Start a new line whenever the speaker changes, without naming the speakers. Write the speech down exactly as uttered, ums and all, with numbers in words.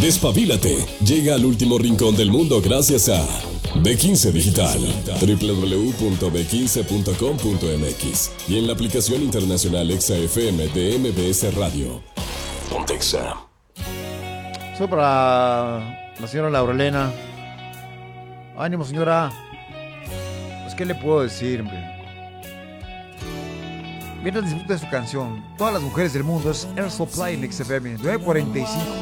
Despabilate. Llega al último rincón del mundo gracias a B quince Digital. doble u doble u doble u punto b quince punto com punto m x y en la aplicación internacional Exa F M de M B S Radio. Pontexa.
Eso para la señora Laurelena. Ánimo, señora. Pues, ¿qué le puedo decir, hombre? Mientras disfruta de su canción, todas las mujeres del mundo es Air Supply en X F M nueve cuarenta y cinco.